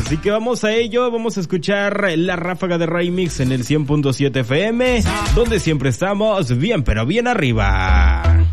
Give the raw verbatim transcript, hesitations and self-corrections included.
Así que vamos a ello, vamos a escuchar la ráfaga de Remix en el cien punto siete F M, donde siempre estamos bien, pero bien arriba.